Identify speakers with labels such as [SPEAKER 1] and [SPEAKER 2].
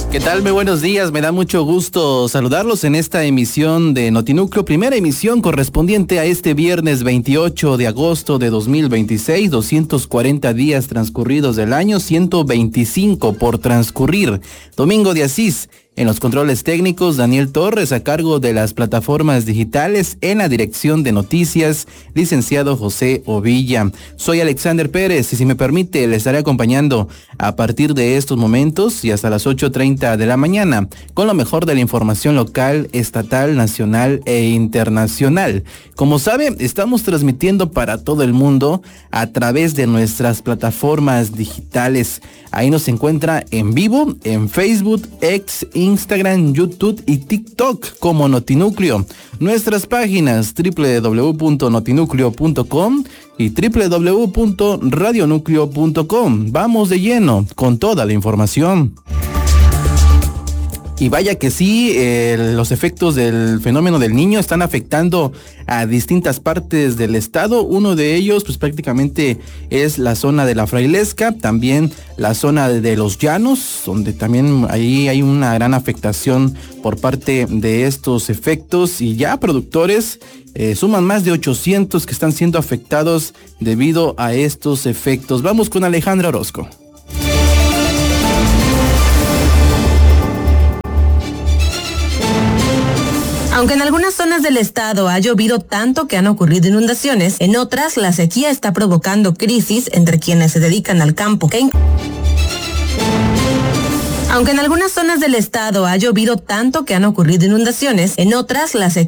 [SPEAKER 1] ¿Qué tal? Muy buenos días, me da mucho gusto saludarlos en esta emisión de Notinúcleo, primera emisión correspondiente a este viernes 28 de agosto de 2026, 240 días transcurridos del año, 125 por transcurrir. Domingo de Asís. En los controles técnicos, Daniel Torres, a cargo de las plataformas digitales. En la dirección de noticias, licenciado José Ovilla. Soy Alexander Pérez y si me permite, le estaré acompañando a partir de estos momentos y hasta las 8:30 de la mañana con lo mejor de la información local, estatal, nacional e internacional. Como sabe, estamos transmitiendo para todo el mundo a través de nuestras plataformas digitales. Ahí nos encuentra en vivo en Facebook, X, Instagram, YouTube y TikTok como Notinúcleo. Nuestras páginas www.notinucleo.com y www.radionucleo.com. Vamos de lleno con toda la información. Y vaya que sí, los efectos del fenómeno del Niño están afectando a distintas partes del estado. Uno de ellos, pues prácticamente es la zona de la Frailesca, también la zona de los Llanos, donde también ahí hay una gran afectación por parte de estos efectos. Y ya productores suman más de 800 que están siendo afectados debido a estos efectos. Vamos con Alejandra Orozco.
[SPEAKER 2] Aunque en algunas zonas del estado ha llovido tanto que han ocurrido inundaciones, en otras la sequía está provocando crisis entre quienes se dedican al campo. Aunque en algunas zonas del estado ha llovido tanto que han ocurrido inundaciones, en otras la sequía